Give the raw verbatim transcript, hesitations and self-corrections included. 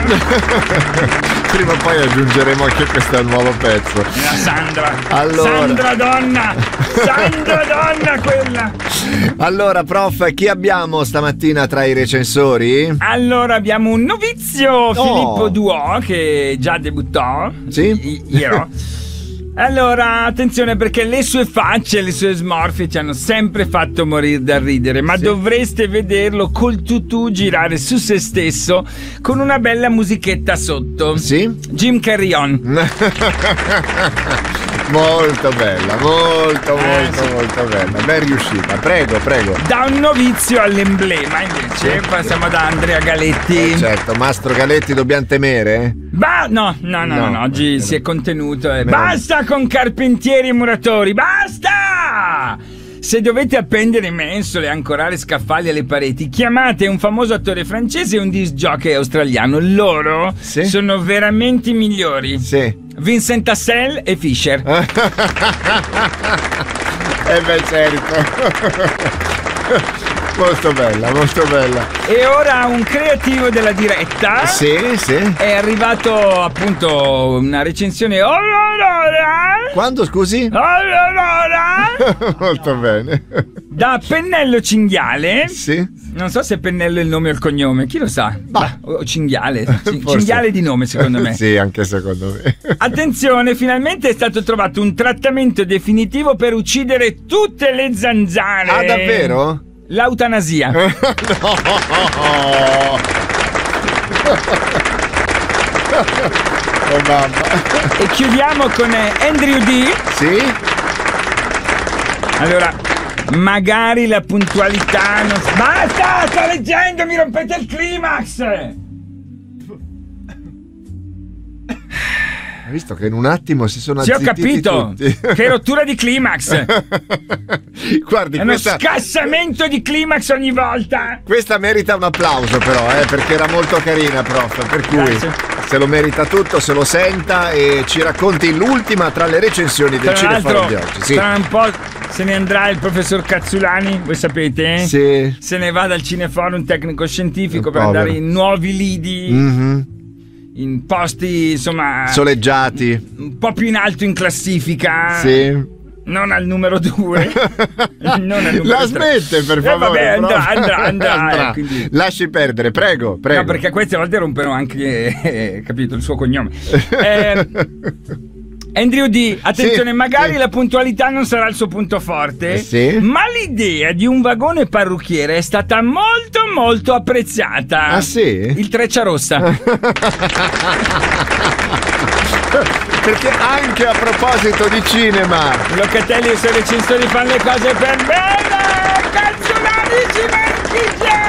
Prima o poi aggiungeremo anche questo nuovo pezzo. La Sandra. Allora. Sandra donna. Sandra donna quella. Allora, prof, chi abbiamo stamattina tra i recensori? Allora abbiamo un novizio, Oh. Filippo Duò, che già debuttò. Sì? I- Ieri. Allora, attenzione, perché le sue facce, le sue smorfie ci hanno sempre fatto morire da ridere, ma Sì. dovreste vederlo col tutù girare su se stesso con una bella musichetta sotto. Sì? Jim Carrey on. Molto bella, molto, Eh, molto, sì. molto bella. Ben riuscita. Prego, prego. Da un novizio all'emblema, invece, passiamo da Andrea Galetti. Eh, certo, Mastro Galetti dobbiamo temere? Ba- no, no, no, no, No, no, oggi eh, si è contenuto. E meno- basta con carpentieri e muratori, basta! Se dovete appendere mensole e ancorare scaffali alle pareti, chiamate un famoso attore francese e un disc jockey australiano. Loro Sì? sono veramente i migliori. Sì. Vincent Tassel e Fischer. Eh beh, certo. Molto bella, molto bella. E ora un creativo della diretta. Sì, sì. È arrivato appunto una recensione. Oh, allora! Quando, scusi? Allora! Molto bene. Da Pennello Cinghiale. Sì. Non so se Pennello è il nome o il cognome, chi lo sa? Bah. O Cinghiale. Cin- Forse. Cinghiale di nome, secondo me. Sì, anche secondo me. Attenzione, finalmente è stato trovato un trattamento definitivo per uccidere tutte le zanzare. Ah, davvero? L'eutanasia. No. Oh mamma. E chiudiamo con eh, Andrew D. Sì? Allora, magari la puntualità non... Basta, sto leggendo, mi rompete il climax! Hai visto che in un attimo si sono Sì, ho azzittiti capito! tutti. Che rottura di climax! Guardi, È uno questa, scassamento di climax ogni volta! questa merita un applauso però, eh, perché era molto carina, prof. Per cui Grazie. se lo merita tutto, se lo senta e ci racconti l'ultima tra le recensioni del Tra l'altro, Cineforum di oggi. Sì. tra un po' se ne andrà il professor Cazzulani, voi sapete? eh? Sì. Se ne va dal Cineforum tecnico-scientifico Oh, per povero. andare in nuovi lidi, Mhm. in posti, insomma, Soleggiati. un po' più in alto in classifica. Sì. Non al numero due. Non al numero La tre. smette, per Eh, favore. vabbè, andrà, prof. andrà, andrà, Andrà. eh, quindi- Lasci perdere, prego, prego. No, perché queste volte rompono anche, eh, capito, il suo cognome. Eh, Andrew D, attenzione, Sì, magari sì. la puntualità non sarà il suo punto forte, Eh, sì. ma l'idea di un vagone parrucchiere è stata molto molto apprezzata. Ah, sì? Il Trecciarossa. Perché anche a proposito di cinema, Locatelli e i suoi recensori fanno le cose per bene. Cazzolani ci